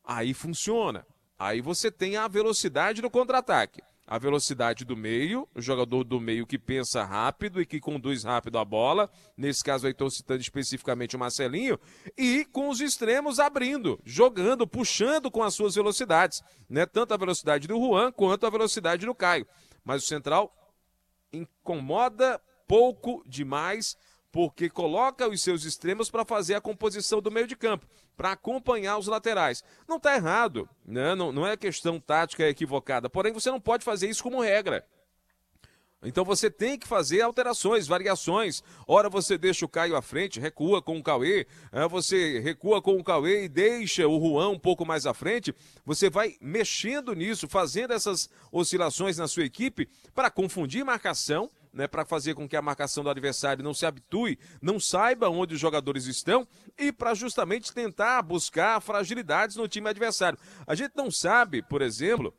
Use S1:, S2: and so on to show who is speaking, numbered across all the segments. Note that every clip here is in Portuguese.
S1: aí funciona. Aí você tem a velocidade do contra-ataque. A velocidade do meio, o jogador do meio que pensa rápido e que conduz rápido a bola. Nesse caso aí estou citando especificamente o Marcelinho. E com os extremos abrindo, jogando, puxando com as suas velocidades. Né? Tanto a velocidade do Juan quanto a velocidade do Caio. Mas o central incomoda pouco demais, porque coloca os seus extremos para fazer a composição do meio de campo, para acompanhar os laterais. Não está errado, né? Não é questão tática equivocada, porém você não pode fazer isso como regra. Então você tem que fazer alterações, variações. Ora você deixa o Caio à frente, recua com o Cauê, você recua com o Cauê e deixa o Juan um pouco mais à frente. Você vai mexendo nisso, fazendo essas oscilações na sua equipe para confundir marcação, né, para fazer com que a marcação do adversário não se habitue, não saiba onde os jogadores estão e para justamente tentar buscar fragilidades no time adversário. A gente não sabe, por exemplo,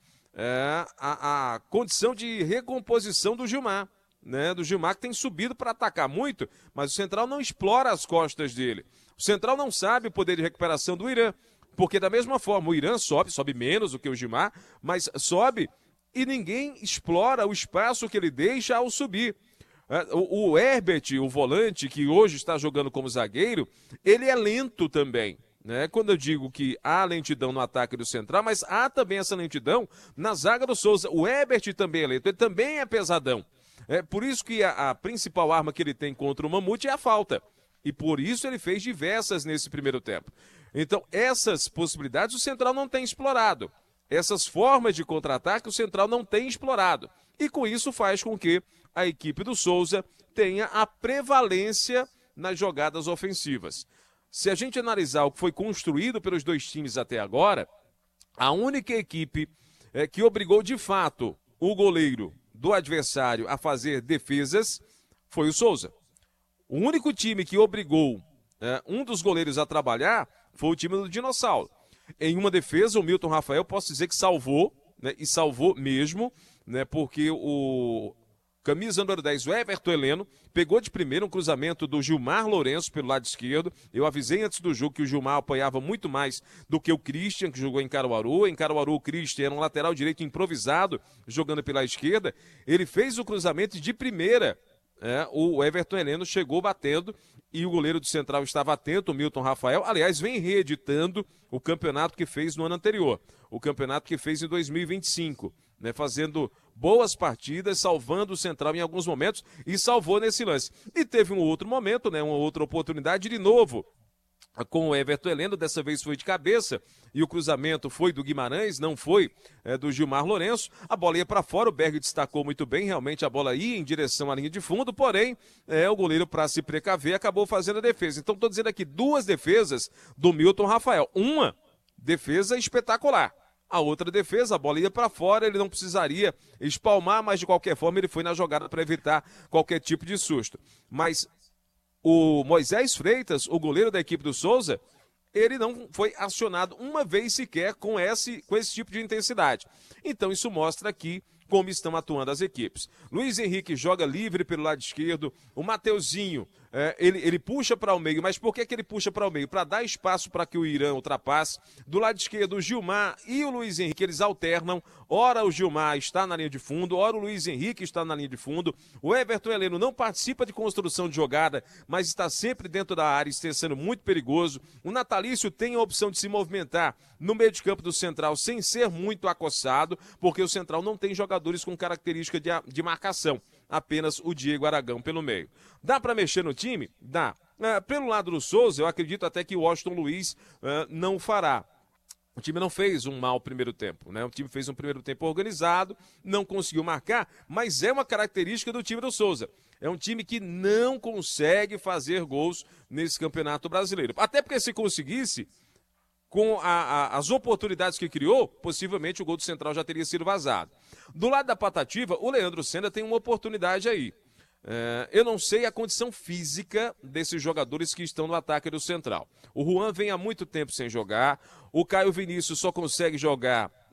S1: a condição de recomposição do Gilmar, né? Do Gilmar que tem subido para atacar muito, mas o central não explora as costas dele. O central não sabe o poder de recuperação do Irã, porque da mesma forma o Irã sobe menos do que o Gilmar, mas sobe e ninguém explora o espaço que ele deixa ao subir. O Herbert, o volante, que hoje está jogando como zagueiro, ele é lento também. Né? Quando eu digo que há lentidão no ataque do central, mas há também essa lentidão na zaga do Souza. O Herbert também é lento, ele também é pesadão. Por isso que a principal arma que ele tem contra o Mamute é a falta. E por isso ele fez diversas nesse primeiro tempo. Então, essas possibilidades o central não tem explorado. Essas formas de contra-ataque o central não tem explorado. E com isso faz com que a equipe do Souza tenha a prevalência nas jogadas ofensivas. Se a gente analisar o que foi construído pelos dois times até agora, a única equipe que obrigou de fato o goleiro do adversário a fazer defesas foi o Souza. O único time que obrigou um dos goleiros a trabalhar foi o time do Dinossauro. Em uma defesa, o Milton Rafael, posso dizer que salvou, né, e salvou mesmo, né, porque o camisa número 10, o Everton Heleno, pegou de primeiro um cruzamento do Gilmar Lourenço pelo lado esquerdo. Eu avisei antes do jogo que o Gilmar apanhava muito mais do que o Christian, que jogou em Caruaru. Em Caruaru, o Christian era um lateral direito improvisado, jogando pela esquerda. Ele fez o cruzamento de primeira. O Everton Heleno chegou batendo e o goleiro do Central estava atento, o Milton Rafael. Aliás, vem reeditando o campeonato que fez no ano anterior, o campeonato que fez em 2025, né, fazendo boas partidas, salvando o Central em alguns momentos e salvou nesse lance. E teve um outro momento, né, uma outra oportunidade de novo com o Everton Heleno, dessa vez foi de cabeça, e o cruzamento foi do Guimarães, não foi do Gilmar Lourenço. A bola ia para fora, o Berg destacou muito bem, realmente a bola ia em direção à linha de fundo, porém, o goleiro, para se precaver, acabou fazendo a defesa. Então, estou dizendo aqui duas defesas do Milton Rafael. Uma defesa espetacular. A outra defesa, a bola ia para fora, ele não precisaria espalmar, mas de qualquer forma ele foi na jogada para evitar qualquer tipo de susto. Mas o Moisés Freitas, o goleiro da equipe do Souza, ele não foi acionado uma vez sequer com esse tipo de intensidade. Então isso mostra aqui como estão atuando as equipes. Luiz Henrique joga livre pelo lado esquerdo, o Mateuzinho, ele puxa para o meio, mas por que ele puxa para o meio? Para dar espaço para que o Irã ultrapasse. Do lado esquerdo, o Gilmar e o Luiz Henrique, eles alternam. Ora o Gilmar está na linha de fundo, ora o Luiz Henrique está na linha de fundo. O Everton Heleno não participa de construção de jogada, mas está sempre dentro da área, sendo muito perigoso. O Natalício tem a opção de se movimentar no meio de campo do Central sem ser muito acossado, porque o Central não tem jogadores com característica de marcação. Apenas o Diego Aragão pelo meio. Dá para mexer no time? Dá. Pelo lado do Souza, eu acredito até que o Washington Luiz não fará. O time não fez um mau primeiro tempo, né? O time fez um primeiro tempo organizado, não conseguiu marcar, mas é uma característica do time do Souza. É um time que não consegue fazer gols nesse Campeonato Brasileiro. Até porque se conseguisse, com as oportunidades que criou, possivelmente o gol do Central já teria sido vazado. Do lado da Patativa, o Leandro Senna tem uma oportunidade aí. Eu não sei a condição física desses jogadores que estão no ataque do Central. O Juan vem há muito tempo sem jogar, o Caio Vinícius só consegue jogar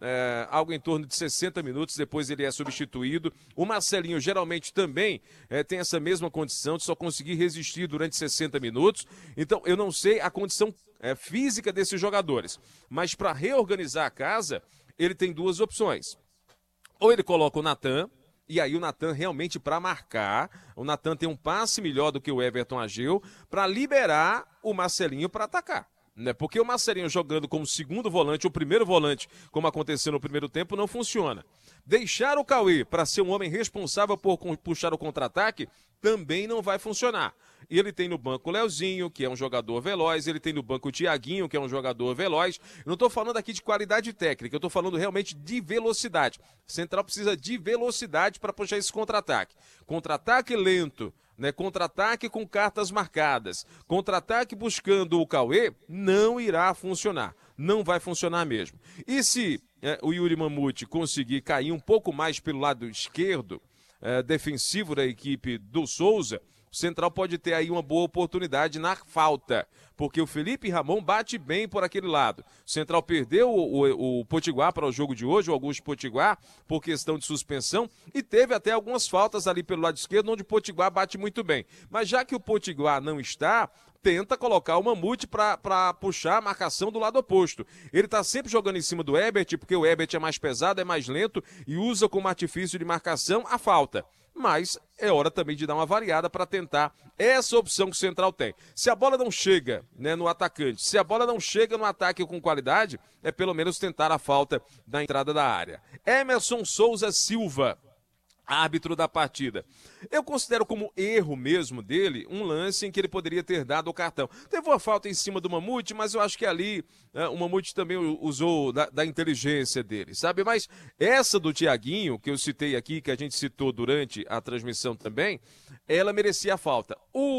S1: algo em torno de 60 minutos, depois ele é substituído. O Marcelinho geralmente também tem essa mesma condição de só conseguir resistir durante 60 minutos. Então, eu não sei a condição física desses jogadores, mas para reorganizar a casa, ele tem duas opções. Ou ele coloca o Natan, e aí o Natan realmente para marcar, o Natan tem um passe melhor do que o Everton Ageu, para liberar o Marcelinho para atacar. Né? Porque o Marcelinho jogando como segundo volante ou primeiro volante, como aconteceu no primeiro tempo, não funciona. Deixar o Cauê para ser um homem responsável por puxar o contra-ataque também não vai funcionar. E ele tem no banco o Leozinho, que é um jogador veloz, ele tem no banco o Thiaguinho, que é um jogador veloz. Eu não estou falando aqui de qualidade técnica, eu estou falando realmente de velocidade. O Central precisa de velocidade para puxar esse contra-ataque. Contra-ataque lento, né? Contra-ataque com cartas marcadas, contra-ataque buscando o Cauê, não irá funcionar. Não vai funcionar mesmo. E se o Yuri Mamute conseguir cair um pouco mais pelo lado esquerdo, defensivo da equipe do Souza, o Central pode ter aí uma boa oportunidade na falta, porque o Felipe Ramon bate bem por aquele lado. O Central perdeu o Potiguar para o jogo de hoje, o Augusto Potiguar, por questão de suspensão, e teve até algumas faltas ali pelo lado esquerdo, onde o Potiguar bate muito bem. Mas já que o Potiguar não está, tenta colocar o Mamute para puxar a marcação do lado oposto. Ele está sempre jogando em cima do Herbert, porque o Herbert é mais pesado, é mais lento e usa como artifício de marcação a falta. Mas é hora também de dar uma variada para tentar essa opção que o Central tem. Se a bola não chega, né, no atacante, se a bola não chega no ataque com qualidade, é pelo menos tentar a falta da entrada da área. Emerson Souza Silva, árbitro da partida. Eu considero como erro mesmo dele um lance em que ele poderia ter dado o cartão. Teve uma falta em cima do Mamute, mas eu acho que ali o Mamute também usou da inteligência dele, sabe? Mas essa do Thiaguinho, que eu citei aqui, que a gente citou durante a transmissão também, ela merecia a falta.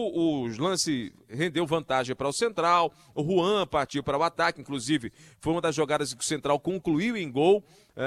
S1: O lance rendeu vantagem para o Central, o Juan partiu para o ataque, inclusive foi uma das jogadas que o Central concluiu em gol,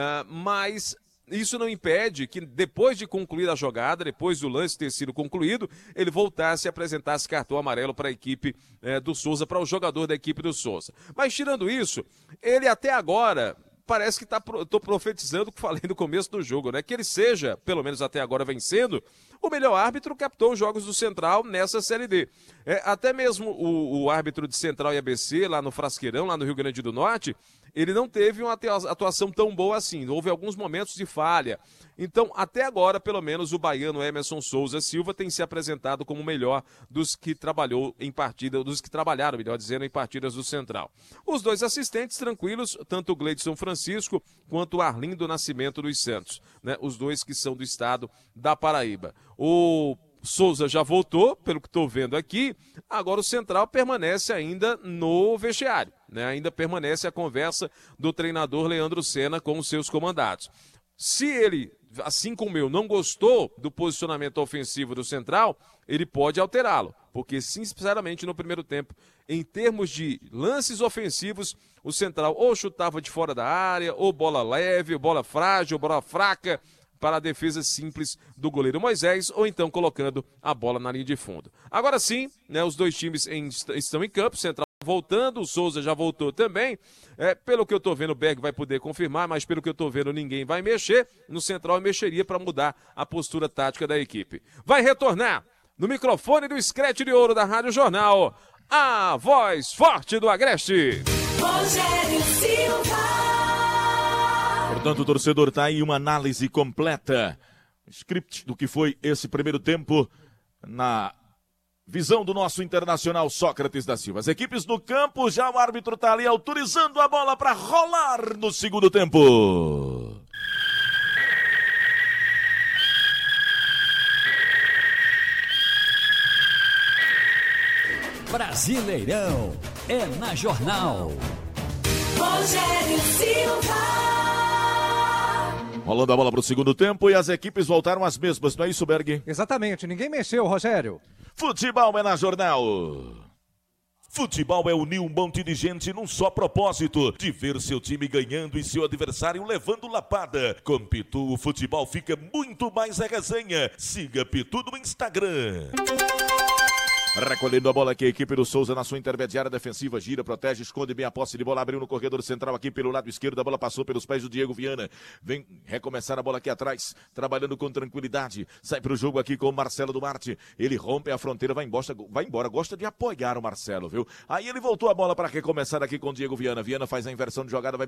S1: mas isso não impede que depois de concluir a jogada, depois do lance ter sido concluído, ele voltasse e apresentasse cartão amarelo para a equipe do Souza, para o jogador da equipe do Souza. Mas tirando isso, ele até agora parece que estou profetizando o que falei no começo do jogo, né? Que ele seja, pelo menos até agora vencendo, o melhor árbitro que captou os jogos do Central nessa Série D. Até mesmo o árbitro de Central e ABC, lá no Frasqueirão, lá no Rio Grande do Norte, ele não teve uma atuação tão boa assim. Houve alguns momentos de falha. Então, até agora, pelo menos, o baiano Emerson Souza Silva tem se apresentado como o melhor dos que trabalhou em partida, dos que trabalharam, melhor dizendo, em partidas do Central. Os dois assistentes tranquilos, tanto o Gleidson Francisco quanto o Arlindo Nascimento dos Santos, né? Os dois que são do estado da Paraíba. O Souza já voltou, pelo que estou vendo aqui, agora o Central permanece ainda no vestiário, né? Ainda permanece a conversa do treinador Leandro Senna com os seus comandados. Se ele, assim como eu, não gostou do posicionamento ofensivo do Central, ele pode alterá-lo, porque sinceramente no primeiro tempo, em termos de lances ofensivos, o Central ou chutava de fora da área, ou bola leve, ou bola frágil, ou bola fraca, para a defesa simples do goleiro Moisés, ou então colocando a bola na linha de fundo. Agora sim, né, os dois times estão em campo, Central voltando, o Souza já voltou também. Pelo que eu estou vendo, o Berg vai poder confirmar, mas pelo que eu estou vendo, ninguém vai mexer. No Central eu mexeria para mudar a postura tática da equipe. Vai retornar no microfone do Scratch de Ouro da Rádio Jornal, a voz forte do Agreste.
S2: Rogério Silva.
S3: Portanto, o torcedor, está aí uma análise completa, script do que foi esse primeiro tempo na visão do nosso internacional Sócrates da Silva. As equipes no campo, já o árbitro está ali autorizando a bola para rolar no segundo tempo.
S4: Brasileirão é na Jornal.
S2: Rogério Silva.
S3: Rolando a bola para o segundo tempo e as equipes voltaram às mesmas, não é isso, Berg?
S5: Exatamente, ninguém mexeu, Rogério.
S3: Futebol é na Jornal. Futebol é unir um monte de gente num só propósito, de ver seu time ganhando e seu adversário levando lapada. Com Pitu, o futebol fica muito mais a resenha. Siga Pitu no Instagram. Recolhendo a bola aqui, a equipe do Souza na sua intermediária defensiva, gira, protege, esconde bem a posse de bola, abriu no corredor central aqui pelo lado esquerdo, a bola passou pelos pés do Diego Viana, vem recomeçar a bola aqui atrás, trabalhando com tranquilidade, sai pro jogo aqui com o Marcelo Duarte, ele rompe a fronteira, vai embora, gosta de apoiar o Marcelo, viu? Aí ele voltou a bola para recomeçar aqui com o Diego Viana, Viana faz a inversão de jogada, vai